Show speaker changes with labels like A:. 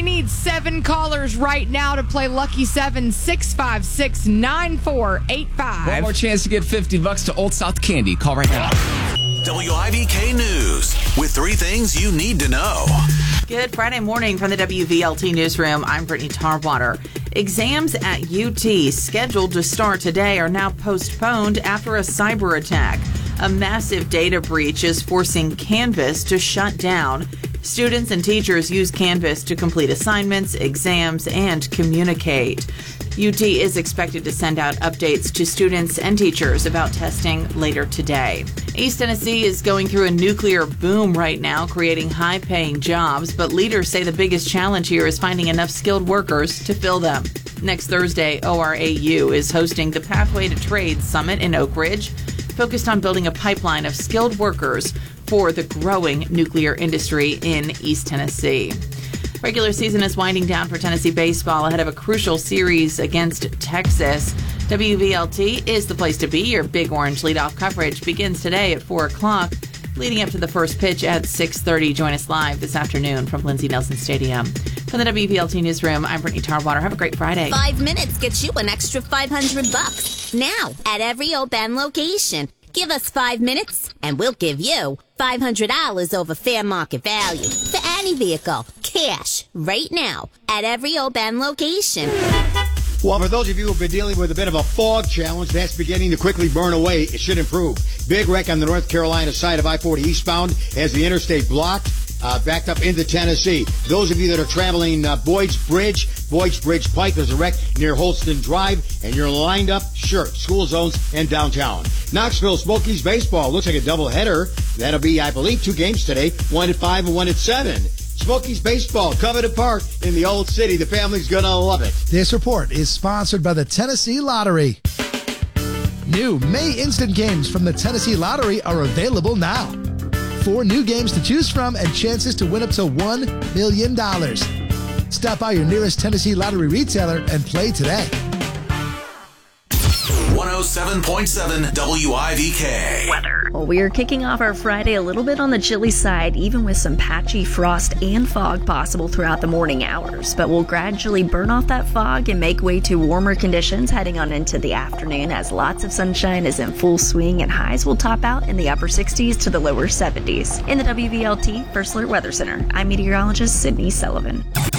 A: We need 7 callers right now to play Lucky 7, 656-9485.
B: One more chance to get $50 to Old South Candy. Call right now.
C: WIVK News with 3 things you need to know.
D: Good Friday morning from the WVLT Newsroom. I'm Brittany Tarwater. Exams at UT scheduled to start today are now postponed after a cyber attack. A massive data breach is forcing Canvas to shut down. Students and teachers use Canvas to complete assignments, exams, and communicate. UT is expected to send out updates to students and teachers about testing later today. East Tennessee is going through a nuclear boom right now, creating high-paying jobs, but leaders say the biggest challenge here is finding enough skilled workers to fill them. Next Thursday, ORAU is hosting the Pathway to Trade Summit in Oak Ridge, focused on building a pipeline of skilled workers for the growing nuclear industry in East Tennessee. Regular season is winding down for Tennessee baseball ahead of a crucial series against Texas. WVLT is the place to be. Your Big Orange leadoff coverage begins today at 4 o'clock, leading up to the first pitch at 6:30. Join us live this afternoon from Lindsey Nelson Stadium. From the WVLT Newsroom, I'm Brittany Tarwater. Have a great Friday.
E: 5 minutes gets you an extra $500 now at every open location. Give us 5 minutes, and we'll give you $500 over fair market value for any vehicle. Cash right now at every open location.
F: Well, for those of you who have been dealing with a bit of a fog challenge, that's beginning to quickly burn away. It should improve. Big wreck on the North Carolina side of I-40 eastbound as the interstate blocked, backed up into Tennessee. Those of you that are traveling Boyd's Bridge Pike, there's a wreck near Holston Drive, and you're lined up, sure, school zones and downtown. Knoxville Smokies baseball looks like a doubleheader. That'll be, I believe, 2 games today, 1 at 5 and 1 at 7. Smokies baseball, Covenant Park in the Old City. The family's going to love it.
G: This report is sponsored by the Tennessee Lottery. New May Instant games from the Tennessee Lottery are available now. 4 new games to choose from and chances to win up to $1 million. Stop by your nearest Tennessee Lottery retailer and play today.
C: 107.7 WIVK.
H: Weather. Well, we are kicking off our Friday a little bit on the chilly side, even with some patchy frost and fog possible throughout the morning hours. But we'll gradually burn off that fog and make way to warmer conditions heading on into the afternoon as lots of sunshine is in full swing and highs will top out in the upper 60s to the lower 70s. In the WVLT First Alert Weather Center, I'm meteorologist Sydney Sullivan.